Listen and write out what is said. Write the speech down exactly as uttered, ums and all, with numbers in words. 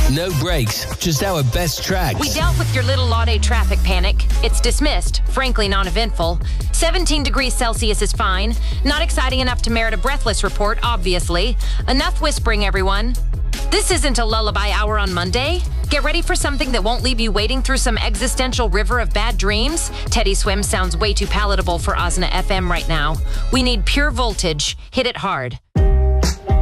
No breaks, just our best tracks. We dealt with your little Laude traffic panic. It's dismissed, frankly non-eventful. seventeen degrees Celsius is fine. Not exciting enough to merit a breathless report, obviously. Enough whispering, everyone. This isn't a lullaby hour on Monday. Get ready for something that won't leave you wading through some existential river of bad dreams. Teddy Swim sounds way too palatable for Osna F M right now. We need pure voltage. Hit it hard.